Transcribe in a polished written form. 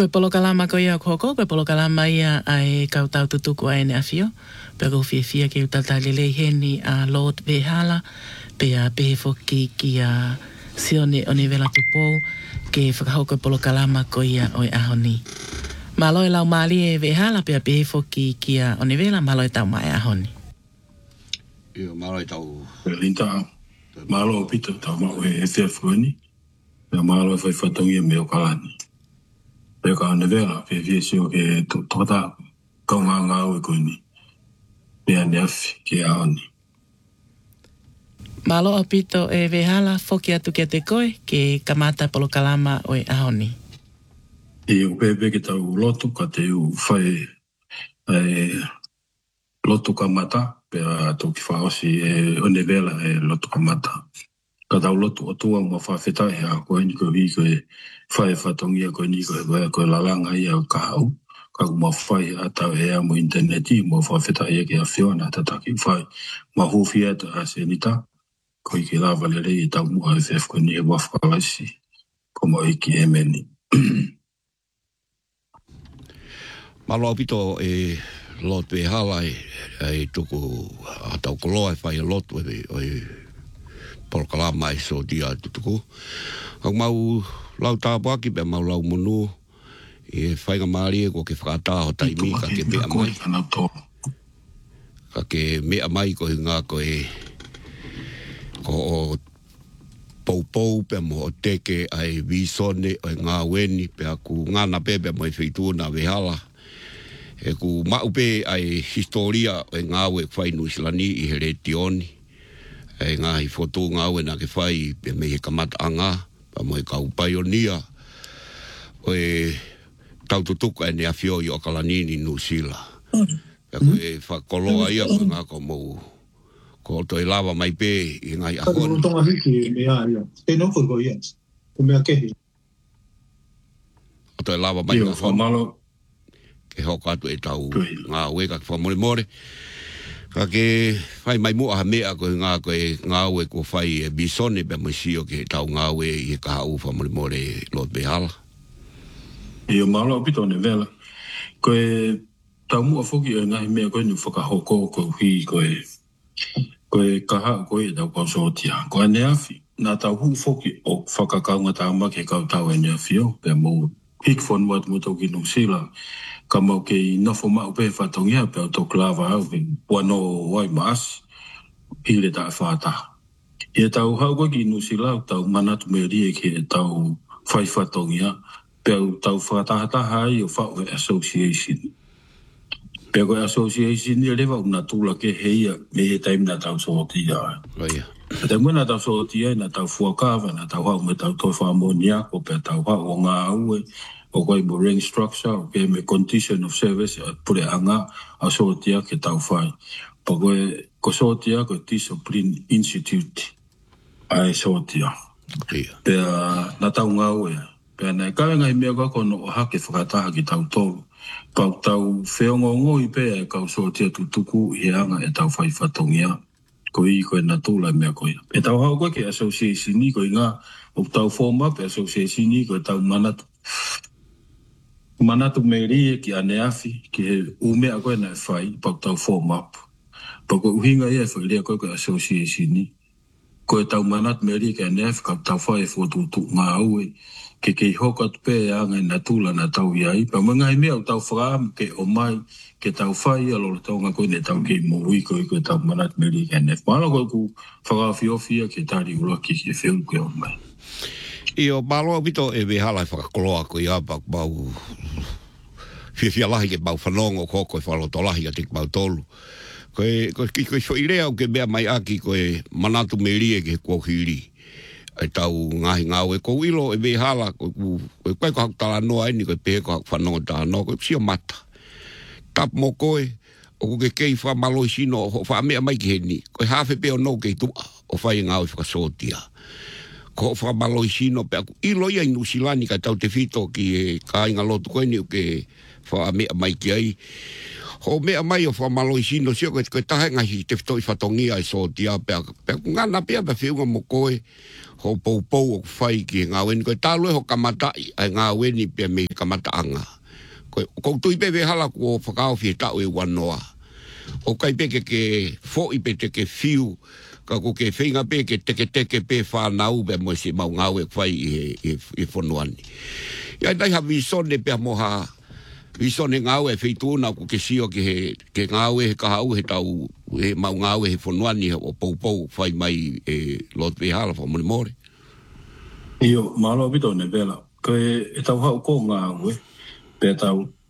Koe polo kalama ko ia koko, koe polo kalama ia ai kau tau tutuku ai ne afio. Pea kou fia ki utaltalele heni a Lord Behala, pea pehe foki ki a sione o ni vela tupou, ke whakahau koe polo kalama ko ia oi ahoni. Maloi lau maali e Behala, pea pehe foki ki a o ni vela, maloi tau mai ahoni. Ia maloi tau. Linta, malo pito tau mau e fuani, pea malo e whaifatongi e meo kalani. Pea ka ane vela, pea viesio ke tokata kaunga ngau e koini. Pea neafi ke aoni. Malo o pito e Behala, foki atu kia te koe, ke kamata polo kalama o e ahoni. E upepe ke tau lotu, ka te u whai lotu kamata, pea toki whaosi e one vela e lotu kamata. Ka tau lotu o tua ma whawheta e a koe ni koe hi koe whae whatongia koe ni koe lalanga i au kahau. Ka kuma whae a tau e a mo interneti mo whawheta e ke a whiona tataki whae. Ma hufi ata a senita. Koe ki lava lere i tau mua e whef koe ni e wafkalaisi. Ko mo iki e meni. Malo pito e lotu e hala e tuku a tau koloa e whae lotu e polo kalama e so dia tutuku. Ang mau lau tāpaki pe mau lau monu e whainga maari e ko ke whakataho taimi ka ke mea mai. Ka ke mea mai ko ngā ko e ko o poupou pe mo o teke ai visone o ngā weni pe aku ngana pepe mo e whituna vehala. E ku maupe ai historia o ngā we whainu islani i here tioni. E ngā hi fotu ngā wena ke whai pe me he kamata anga, pa mo e kau paionia, o e taututuka e ne awhio i o kalanini Nusila. Pea ko e whakoloa ia ko ngā ko mou, ko to e lava mai pe i ngai ahoni. Ka kuru tonga hiki e mea ia, te noko ko ia, ko mea kehi. O to e lava mai ngā ahoni, ke hoka atu e tau ngā weka ki whamore more. Ka ke whai mai mua ha mea ko ngā ue ko whai e bisone pe mai sio ke tau ngā ue i ka hau whamore more Lord Behala. E o malo pito ne vela. Ko e tau mua whoki e ngai mea koe ni whakahoko ko hui ko e kaha ko e tau kausotia. Ko e neafi, nā tau hu whoki o whakakaunga tāma ke kau tau e neafi o pe mou hikfon wat mo tau ki Nusila. Ka mau ke i nofo mau pe whatongia pe o tō klava au pe puano wai maas hile ta whata. I tau hau koe ki Nusila tau manatu me rie ke tau whai whatongia pe o tau whatahataha i o whau e association. Pe koe association i lewa una tūla ke heia me he taim na tau sootia. Te muna tau sootia na tau fuakawa na tau hau me tau toi whamonia ko pe tau hau o ngā aue o koe mo ring structure, o ke me condition of service, pure anga, a sootia ke tau whai. Pa koe, ko sootia, ko Discipline Institute, ai sootia. Pea, na tau ngau ea. Pea, nei kawe ngai mea kako no o hake whakataha ki tau tolu. Pau tau whiongo i pea e kau sootia tutuku i anga e tau whai whatongia. Ko i koe na tūla mea koe. E tau hau koe ke association ni koe ngā, o tau form up association ni koe tau manatu. Manatu me rie ki ane afi, ki he umea koe na e whai, pau tau form up. Pau koe uhinga ia e whai rea koe koe association ni. Koe tau manatu me rie ki ane afi, ka tau whai e whotutu ngā aue, ke kei hoka tupe e angai na tūla na tau iai. Pau mga i mea o tau whakaam ke o mai, ke tau whai alo le taunga koe ne tau kei mohui koe koe tau manatu me rie ki ane afi. Mana koe ku whakawhiofia ke tari ula ki ke whiu koe o mai. I o maloa wito e Behala e whakakoloa ko i apa bau whiawhia lahi ke bau whanongo koko e whaloto lahi a tik bau tolu. Koe so i rea o ke mea mai aki koe manatu me rie ke kua hiri. E tau ngahi ngau e kou ilo e Behala koe ko hau tala noa eni koe pehe ko hau whanongo tala noa koe psia mata. Tap mo koe o ke kei whamaloi sino o whamea mai ki heni. Koe hawhe peo no kei tua o whai ngau e whakasotia. Ko whamaloi sino pe aku ilo ia i Nusilani ka tau te whito ki e kāinga lotu koe ni o ke whamea mai ki ai. Ho mea mai o whamaloi sino sio koe tahe ngahi te whtoi whatongi ai so tia pea ngana pea pea whiunga mo koe ho pou o whai ki ngā weni koe tālue ho kamatai ai ngā weni pea me kamataanga koe koutui pe hala ko whakao whie tau e wanoa o kai pe ke fo i pe te ke fiu ka ko ke whinga pe ke teke pe whanau pe mo si mau ngā e whai i whonuani ia dai ha visone pea moha Visone ngau e feituna ko ke sio ke ngau e ka hau he tau e mau ngau e fonuani o pou fai mai e lot vehala fo more. Io malo bito ne vela. Ko e tau hau ko ngau e pe tau